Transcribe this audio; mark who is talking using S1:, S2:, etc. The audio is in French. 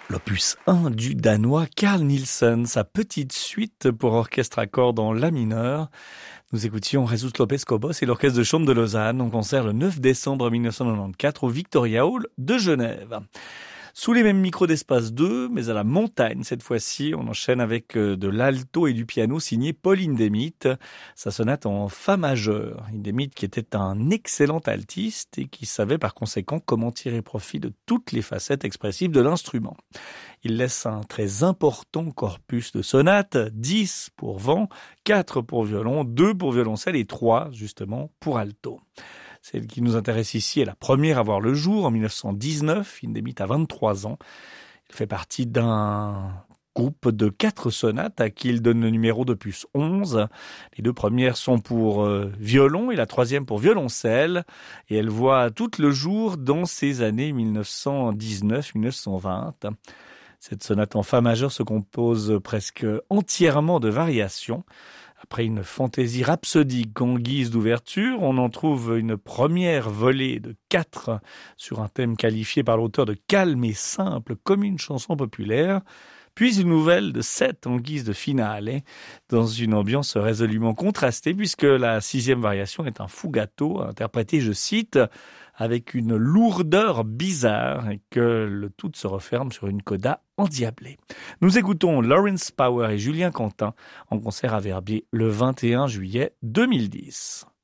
S1: L'opus 1 du Danois Carl Nielsen, sa petite suite pour orchestre à cordes en la mineur. Nous écoutions Jesus Lopez Cobos et l'orchestre de chambre de Lausanne en concert le 9 décembre 1994 au Victoria Hall de Genève. Sous les mêmes micros d'Espace 2, mais à la montagne cette fois-ci, on enchaîne avec de l'alto et du piano signé Paul Hindemith, sa sonate en fa majeur. Hindemith qui était un excellent altiste et qui savait par conséquent comment tirer profit de toutes les facettes expressives de l'instrument. Il laisse un très important corpus de sonates, 10 pour vent, 4 pour violon, 2 pour violoncelle et 3 justement pour alto. Celle qui nous intéresse ici est la première à voir le jour en 1919. Hindemith a 23 ans. Il fait partie d'un groupe de 4 sonates à qui il donne le numéro d'opus 11. Les 2 premières sont pour violon et la 3e pour violoncelle. Et elle voit tout le jour dans ces années 1919-1920. Cette sonate en fa majeur se compose presque entièrement de variations. Après une fantaisie rhapsodique en guise d'ouverture, on en trouve une première volée de 4 sur un thème qualifié par l'auteur de calme et simple comme une chanson populaire, puis une nouvelle de 7 en guise de finale, dans une ambiance résolument contrastée puisque la 6e variation est un fugato interprété, je cite, avec une lourdeur bizarre et que le tout se referme sur une coda endiablée. Nous écoutons Lawrence Power et Julien Quentin en concert à Verbier le 21 juillet 2010.